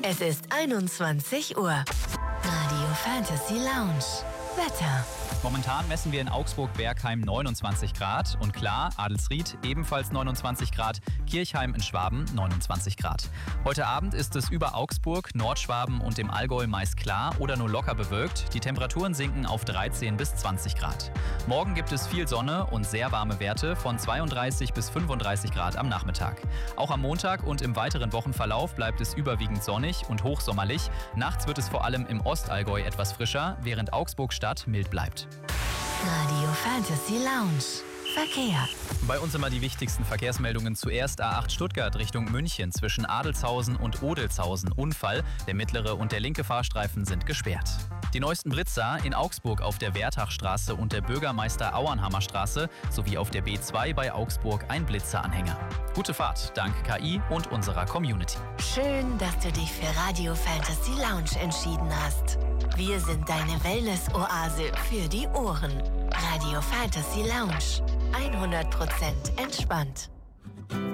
Es ist 21 Uhr. Radio Fantasy Lounge. Wetter. Momentan messen wir in Augsburg-Bergheim 29 Grad und klar, Adelsried ebenfalls 29 Grad, Kirchheim in Schwaben 29 Grad. Heute Abend ist es über Augsburg, Nordschwaben und dem Allgäu meist klar oder nur locker bewölkt. Die Temperaturen sinken auf 13 bis 20 Grad. Morgen gibt es viel Sonne und sehr warme Werte von 32 bis 35 Grad am Nachmittag. Auch am Montag und im weiteren Wochenverlauf bleibt es überwiegend sonnig und hochsommerlich. Nachts wird es vor allem im Ostallgäu etwas frischer, während Augsburg-Stadt mild bleibt. Radio Fantasy Lounge. Verkehr. Bei uns immer die wichtigsten Verkehrsmeldungen. Zuerst A8 Stuttgart Richtung München zwischen Adelzhausen und Odelzhausen. Unfall. Der mittlere und der linke Fahrstreifen sind gesperrt. Die neuesten Blitzer in Augsburg auf der Werthachstraße und der Bürgermeister-Auernhammer-Straße sowie auf der B2 bei Augsburg ein Blitzeranhänger. Gute Fahrt dank KI und unserer Community. Schön, dass du dich für Radio Fantasy Lounge entschieden hast. Wir sind deine Wellness-Oase für die Ohren. Radio Fantasy Lounge. 100% entspannt.